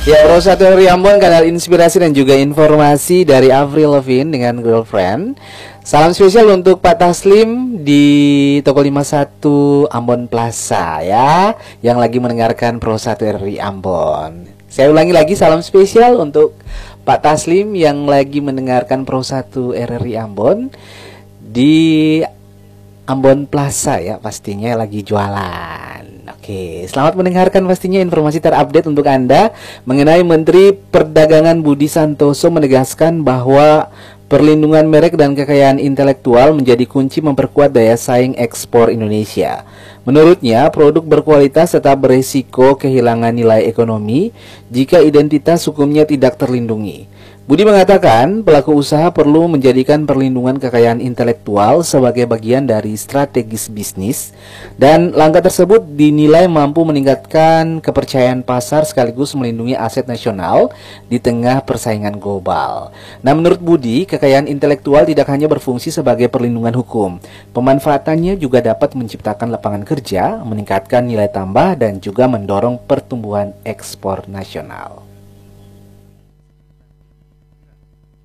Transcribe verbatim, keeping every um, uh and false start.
Ya, Pro satu R I Ambon, kanal inspirasi dan juga informasi dari Avril Lavigne dengan Girlfriend. Salam spesial untuk Pak Taslim di Toko lima puluh satu Ambon Plaza ya, yang lagi mendengarkan Pro satu R I Ambon. Saya ulangi lagi, salam spesial untuk Pak Taslim yang lagi mendengarkan Pro satu R I Ambon di Ambon Plaza ya, pastinya lagi jualan. Oke, selamat mendengarkan pastinya informasi terupdate untuk Anda mengenai Menteri Perdagangan Budi Santoso menegaskan bahwa perlindungan merek dan kekayaan intelektual menjadi kunci memperkuat daya saing ekspor Indonesia. Menurutnya, produk berkualitas tetap berisiko kehilangan nilai ekonomi jika identitas hukumnya tidak terlindungi. Budi mengatakan pelaku usaha perlu menjadikan perlindungan kekayaan intelektual sebagai bagian dari strategis bisnis, dan langkah tersebut dinilai mampu meningkatkan kepercayaan pasar sekaligus melindungi aset nasional di tengah persaingan global. Nah, menurut Budi, kekayaan intelektual tidak hanya berfungsi sebagai perlindungan hukum, pemanfaatannya juga dapat menciptakan lapangan kerja, meningkatkan nilai tambah, dan juga mendorong pertumbuhan ekspor nasional.